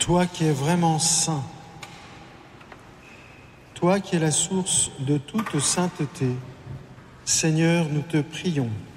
toi qui es vraiment saint, toi qui es la source de toute sainteté, Seigneur, nous te prions.